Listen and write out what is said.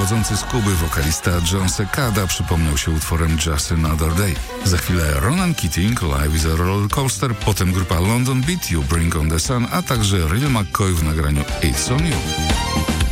pochodzący z Kuby wokalista John Secada przypomniał się utworem Just Another Day. Za chwilę Ronan Keating, Life is a Roller Coaster, potem grupa London Beat, You Bring on the Sun, a także Real McCoy w nagraniu It's on You.